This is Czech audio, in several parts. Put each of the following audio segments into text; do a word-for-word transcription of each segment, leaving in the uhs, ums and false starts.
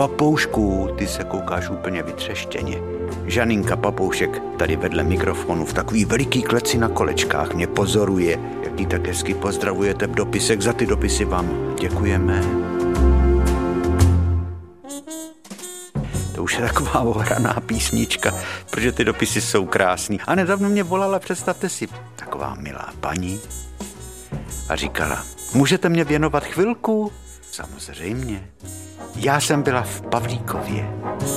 Papoušku, ty se koukáš úplně vytřeštěně. Žaninka Papoušek tady vedle mikrofonu v takový veliký kleci na kolečkách mě pozoruje, jak jí tak hezky pozdravujete v dopisech. Za ty dopisy vám děkujeme. To už je taková ohraná písnička, protože ty dopisy jsou krásný. A nedávno mě volala, představte si, taková milá paní a říkala, můžete mě věnovat chvilku? Samozřejmě. Já jsem byla v Pavlíkově.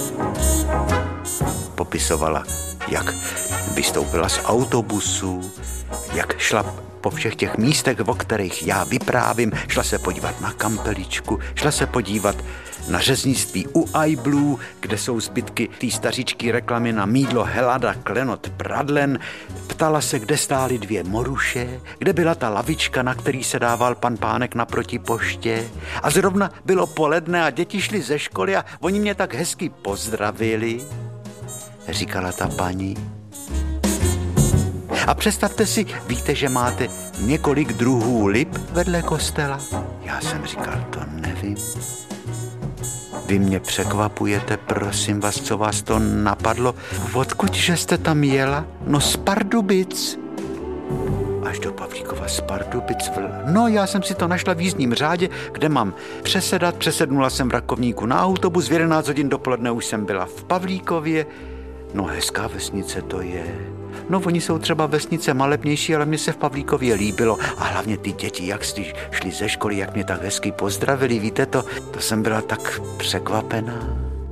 Popisovala, jak vystoupila z autobusu, jak šla po všech těch místech, o kterých já vyprávím, šla se podívat na kampeličku, šla se podívat na řeznictví u Aiblu, kde jsou zbytky té stařičky reklamy na mýdlo Helada Klenot Pradlen. Ptala se, kde stály dvě moruše, kde byla ta lavička, na který se dával pan Pánek naproti poště. A zrovna bylo poledne a děti šly ze školy a oni mě tak hezky pozdravili, říkala ta paní. A představte si, víte, že máte několik druhů lip vedle kostela? Já jsem říkal, to nevím. Vy mě překvapujete, prosím vás, co vás to napadlo? Odkud, že jste tam jela? No z Pardubic. Až do Pavlíkova z Pardubic. No, já jsem si to našla v jízdním řádě, kde mám přesedat. Přesednula jsem v Rakovníku na autobus, v jedenáct hodin dopoledne už jsem byla v Pavlíkově. No, hezká vesnice to je. No, oni jsou třeba vesnice malebnější, ale mně se v Pavlíkově líbilo. A hlavně ty děti, jak šli ze školy, jak mě tak hezky pozdravili, víte to, to jsem byla tak překvapená.